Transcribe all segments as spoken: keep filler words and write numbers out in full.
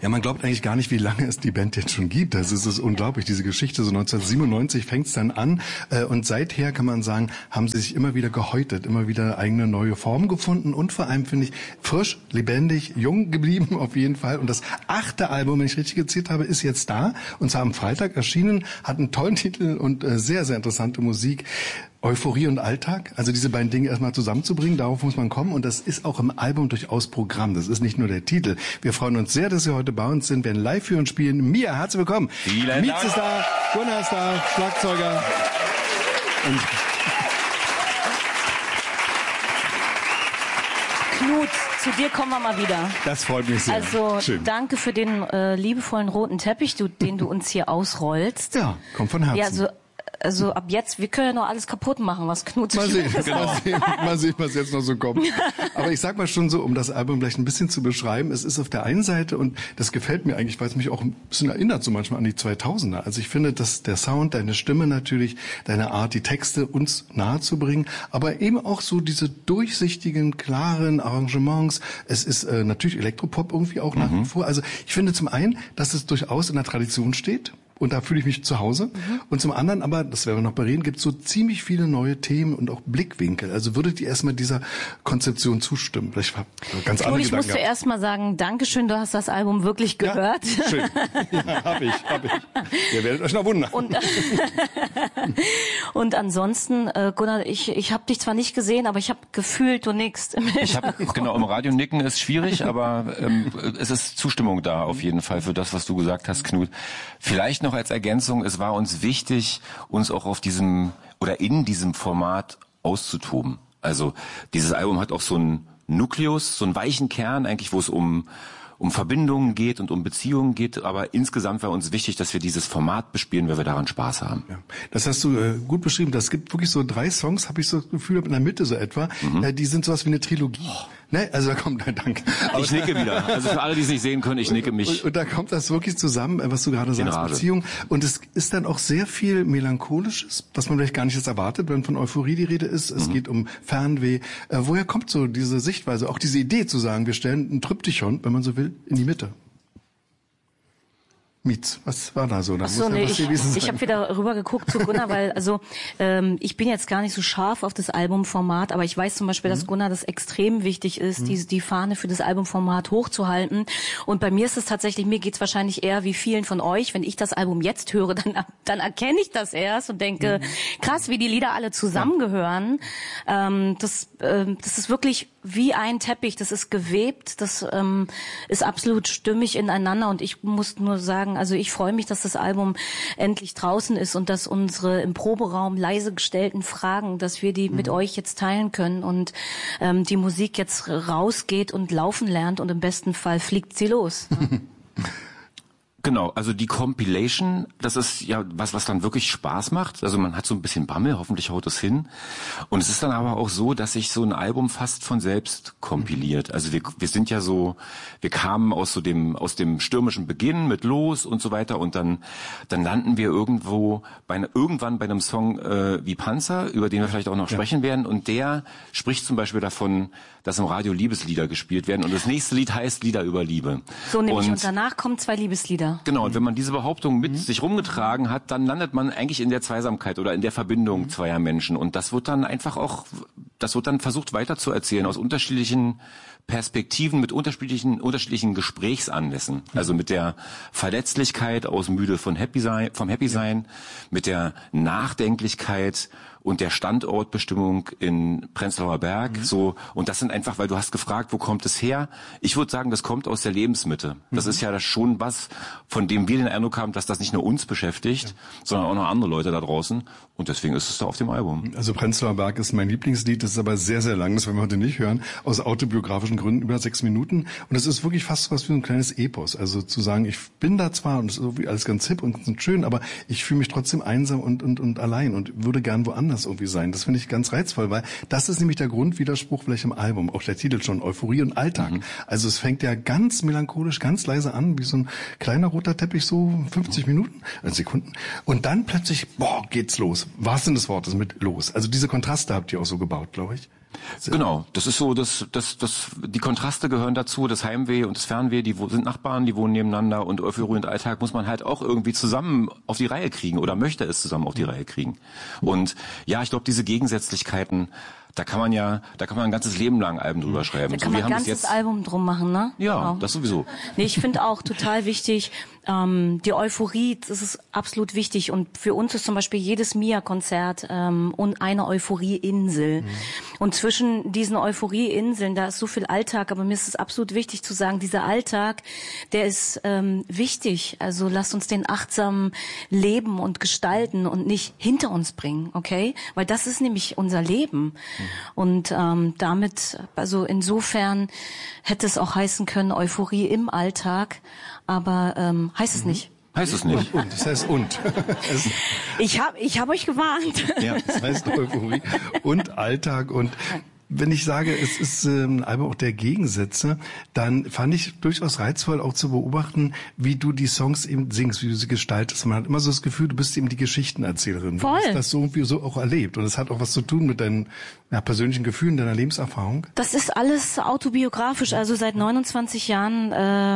Ja, man glaubt eigentlich gar nicht, wie lange es die Band jetzt schon gibt. Das ist, das ist unglaublich, diese Geschichte. So neunzehnhundertsiebenundneunzig fängt es dann an. Und seither kann man sagen, haben sie sich immer wieder gehäutet, immer wieder eigene neue Formen gefunden und vor allem, finde ich, frisch, lebendig, jung geblieben auf jeden Fall. Und das achte Album, wenn ich richtig gezählt habe, ist jetzt da. Und zwar am Freitag erschienen, hat einen tollen Titel und sehr, sehr interessante Musik. Euphorie und Alltag, also diese beiden Dinge erstmal zusammenzubringen, darauf muss man kommen und das ist auch im Album durchaus Programm, das ist nicht nur der Titel. Wir freuen uns sehr, dass Sie heute bei uns sind, werden live für uns spielen. Mia, herzlich willkommen. Vielen Mietz ist da, Gunnar ist da, Schlagzeuger. Und Knut, zu dir kommen wir mal wieder. Das freut mich sehr. Also Schön. Danke für den äh, liebevollen roten Teppich, du, den du uns hier ausrollst. Ja, kommt von Herzen. Ja, also Also ab jetzt, wir können ja noch alles kaputt machen, was Knut mal sehen, genau. mal sehen, mal sehen, was jetzt noch so kommt. Aber ich sag mal schon so, um das Album vielleicht ein bisschen zu beschreiben, es ist auf der einen Seite, und das gefällt mir eigentlich, weil es mich auch ein bisschen erinnert, so manchmal an die zweitausender. Also ich finde, dass der Sound, deine Stimme natürlich, deine Art, die Texte uns nahe zu bringen, aber eben auch so diese durchsichtigen, klaren Arrangements. Es ist äh, natürlich Elektropop irgendwie auch nach wie vor. Also ich finde zum einen, dass es durchaus in der Tradition steht. Und da fühle ich mich zu Hause. Mhm. Und zum anderen aber, das werden wir noch bereden, gibt es so ziemlich viele neue Themen und auch Blickwinkel. Also würdet ihr erstmal dieser Konzeption zustimmen? Vielleicht ganz andere Ich muss zuerst mal sagen, Dankeschön, du hast das Album wirklich gehört. Ja, schön. Ja, hab ich, hab ich. Ihr werdet euch noch wundern. Und, und ansonsten, äh, Gunnar, ich, ich habe dich zwar nicht gesehen, aber ich habe gefühlt, du nickst. Ich habe, genau, im Radio nicken ist schwierig, aber ähm, es ist Zustimmung da auf jeden Fall für das, was du gesagt hast, Knut. Vielleicht noch als Ergänzung, es war uns wichtig, uns auch auf diesem oder in diesem Format auszutoben. Also dieses Album hat auch so einen Nukleus, so einen weichen Kern eigentlich, wo es um um Verbindungen geht und um Beziehungen geht, aber insgesamt war uns wichtig, dass wir dieses Format bespielen, weil wir daran Spaß haben. Ja. Das hast du äh, gut beschrieben. Das gibt wirklich so drei Songs, habe ich so das Gefühl, in der Mitte so etwa. Mhm. Äh, die sind sowas wie eine Trilogie. Oh. Ne? Also da kommt, danke. Aber ich nicke wieder. Also für alle, die es nicht sehen können, ich nicke mich. Und, und da kommt das wirklich zusammen, was du gerade sagst, Beziehung. Und es ist dann auch sehr viel Melancholisches, was man vielleicht gar nicht jetzt erwartet, wenn von Euphorie die Rede ist. Es mhm. geht um Fernweh. Äh, woher kommt so diese Sichtweise, auch diese Idee zu sagen, wir stellen ein Tryptychon, wenn man so will, in die Mitte? Mietz, was war da so? Da Ach so, muss nee, ja was ich, gewesen sein. ich habe wieder rüber geguckt zu Gunnar, weil also ähm, ich bin jetzt gar nicht so scharf auf das Albumformat, aber ich weiß zum Beispiel, mhm. dass Gunnar das extrem wichtig ist, mhm. die, die Fahne für das Albumformat hochzuhalten. Und bei mir ist es tatsächlich, mir geht's wahrscheinlich eher wie vielen von euch, wenn ich das Album jetzt höre, dann dann erkenne ich das erst und denke, mhm. krass, wie die Lieder alle zusammengehören. Ja. Ähm, das, ähm, das ist wirklich wie ein Teppich, das ist gewebt, das ähm, ist absolut stimmig ineinander und ich muss nur sagen, also ich freue mich, dass das Album endlich draußen ist und dass unsere im Proberaum leise gestellten Fragen, dass wir die mhm. mit euch jetzt teilen können und ähm, die Musik jetzt rausgeht und laufen lernt und im besten Fall fliegt sie los. Genau, also die Compilation, das ist ja was, was dann wirklich Spaß macht. Also man hat so ein bisschen Bammel, hoffentlich haut es hin. Und es ist dann aber auch so, dass sich so ein Album fast von selbst kompiliert. Also wir, wir sind ja so, wir kamen aus so dem, aus dem stürmischen Beginn mit Los und so weiter und dann, dann landen wir irgendwo bei einer, irgendwann bei einem Song äh, wie Panzer, über den wir vielleicht auch noch ja. sprechen werden. Und der spricht zum Beispiel davon, dass im Radio Liebeslieder gespielt werden. Und das nächste Lied heißt Lieder über Liebe. So nämlich. Und, und danach kommen zwei Liebeslieder. Genau, und wenn man diese Behauptung mit mhm. sich rumgetragen hat, dann landet man eigentlich in der Zweisamkeit oder in der Verbindung mhm. zweier Menschen. Und das wird dann einfach auch, das wird dann versucht weiterzuerzählen aus unterschiedlichen Perspektiven, mit unterschiedlichen, unterschiedlichen Gesprächsanlässen. Mhm. Also mit der Verletzlichkeit aus Müde von Happy sein, vom Happy sein, ja. mit der Nachdenklichkeit und der Standortbestimmung in Prenzlauer Berg. Mhm. So, und das sind einfach, weil du hast gefragt, wo kommt es her? Ich würde sagen, das kommt aus der Lebensmitte. Das mhm. ist ja schon was, von dem wir den Eindruck haben, dass das nicht nur uns beschäftigt, ja. sondern auch noch andere Leute da draußen. Und deswegen ist es da auf dem Album. Also Prenzlauer Berg ist mein Lieblingslied, das ist aber sehr, sehr lang, das werden wir heute nicht hören, aus autobiografischen Gründen über sechs Minuten. Und es ist wirklich fast was wie ein kleines Epos. Also zu sagen, ich bin da zwar und es ist irgendwie alles ganz hip und ganz schön, aber ich fühle mich trotzdem einsam und, und, und allein und würde gern woanders irgendwie sein. Das finde ich ganz reizvoll, weil das ist nämlich der Grundwiderspruch vielleicht im Album. Auch der Titel schon, Euphorie und Alltag. Mhm. Also es fängt ja ganz melancholisch, ganz leise an, wie so ein kleiner roter Teppich, so fünfzig Minuten, äh, Sekunden. Und dann plötzlich, boah, geht's los. wahrsten Sinne des Wortes mit los. Also diese Kontraste habt ihr auch so gebaut, glaube ich. Sehr genau, das ist so, das, das, das, die Kontraste gehören dazu, das Heimweh und das Fernweh, die sind Nachbarn, die wohnen nebeneinander und Euphorie und Alltag muss man halt auch irgendwie zusammen auf die Reihe kriegen oder möchte es zusammen auf die Reihe kriegen. Und ja, ich glaube, diese Gegensätzlichkeiten, da kann man ja, da kann man ein ganzes Leben lang Alben drüber schreiben. Da kann so, man ein ganzes jetzt, Album drum machen, ne? Ja, genau. Das sowieso. Nee, ich finde auch total wichtig, ähm, die Euphorie, das ist absolut wichtig. Und für uns ist zum Beispiel jedes Mia-Konzert ähm, und eine Euphorie-Insel. Mhm. Und zwischen diesen Euphorie-Inseln, da ist so viel Alltag, aber mir ist es absolut wichtig zu sagen, dieser Alltag, der ist ähm, wichtig. Also lasst uns den achtsam leben und gestalten und nicht hinter uns bringen, okay? Weil das ist nämlich unser Leben. Mhm. Und ähm, damit, also insofern hätte es auch heißen können, Euphorie im Alltag, aber ähm, heißt es nicht. Heißt es nicht. Und, und, das heißt und. ich habe ich hab euch gewarnt. Ja, das heißt Euphorie und Alltag. Und wenn ich sage, es ist ähm, ein Album auch der Gegensätze, dann fand ich durchaus reizvoll auch zu beobachten, wie du die Songs eben singst, wie du sie gestaltest. Man hat immer so das Gefühl, du bist eben die Geschichtenerzählerin. Voll. Du hast das so irgendwie so auch erlebt. Und es hat auch was zu tun mit deinen ja, persönlichen Gefühlen, deiner Lebenserfahrung. Das ist alles autobiografisch. Also seit neunundzwanzig Jahren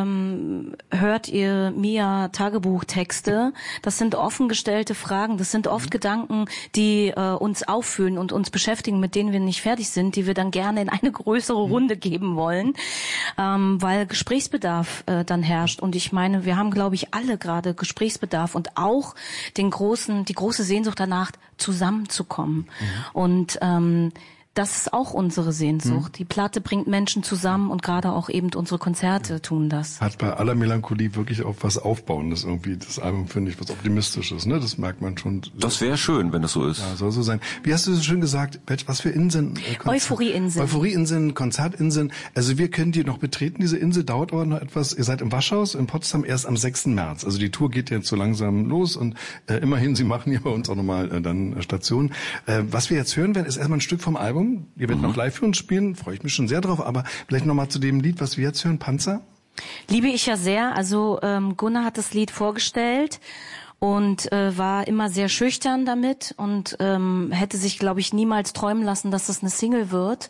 ähm, hört ihr Mia Tagebuchtexte. Das sind offen gestellte Fragen. Das sind oft mhm. Gedanken, die äh, uns auffühlen und uns beschäftigen, mit denen wir nicht fertig sind, die wir dann gerne in eine größere Runde geben wollen, ähm, weil Gesprächsbedarf äh, dann herrscht. Und ich meine, wir haben, glaube ich, alle gerade Gesprächsbedarf und auch den großen, die große Sehnsucht danach, zusammenzukommen. Mhm. Und ähm, das ist auch unsere Sehnsucht. Mhm. Die Platte bringt Menschen zusammen und gerade auch eben unsere Konzerte tun das. Hat bei aller Melancholie wirklich auch was Aufbauendes irgendwie. Das Album, finde ich, was Optimistisches, ne? Das merkt man schon. Das wäre schön, wenn das so ist. Ja, soll so sein. Wie hast du so schön gesagt? Was für Inseln? Äh, Euphorie-Inseln. Euphorie-Inseln, Konzertinseln. Also wir können die noch betreten, diese Insel. Dauert aber noch etwas. Ihr seid im Waschhaus in Potsdam erst am sechsten März. Also die Tour geht jetzt so langsam los und äh, immerhin, sie machen hier bei uns auch nochmal äh, dann äh, Station. Äh, was wir jetzt hören werden, ist erstmal ein Stück vom Album. Ihr werdet mhm. noch live für uns spielen, freue ich mich schon sehr drauf. Aber vielleicht nochmal zu dem Lied, was wir jetzt hören, Panzer. Liebe ich ja sehr. Also ähm, Gunnar hat das Lied vorgestellt und äh, war immer sehr schüchtern damit und ähm, hätte sich, glaube ich, niemals träumen lassen, dass das eine Single wird.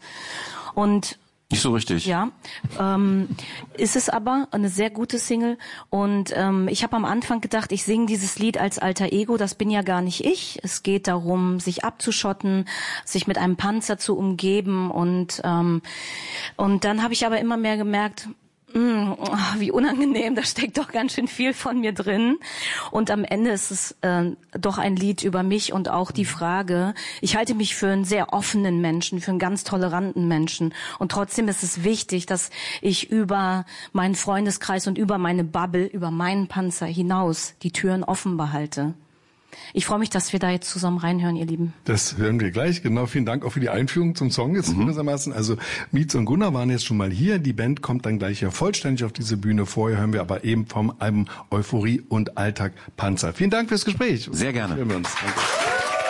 Und nicht so richtig. Ja, ähm, ist es aber eine sehr gute Single und ähm, ich habe am Anfang gedacht, ich singe dieses Lied als alter Ego, das bin ja gar nicht ich. Es geht darum, sich abzuschotten, sich mit einem Panzer zu umgeben und ähm, und dann habe ich aber immer mehr gemerkt, mh, wie unangenehm, da steckt doch ganz schön viel von mir drin. Und am Ende ist es äh, doch ein Lied über mich und auch die Frage, ich halte mich für einen sehr offenen Menschen, für einen ganz toleranten Menschen. Und trotzdem ist es wichtig, dass ich über meinen Freundeskreis und über meine Bubble, über meinen Panzer hinaus die Türen offen behalte. Ich freue mich, dass wir da jetzt zusammen reinhören, ihr Lieben. Das hören wir gleich. Genau, vielen Dank auch für die Einführung zum Song jetzt mhm. gewissermaßen. Also Mietz und Gunnar waren jetzt schon mal hier. Die Band kommt dann gleich ja vollständig auf diese Bühne. Vorher hören wir aber eben vom Album Euphorie und Alltag Panzer. Vielen Dank fürs Gespräch. Sehr gerne. Hören wir uns. Danke.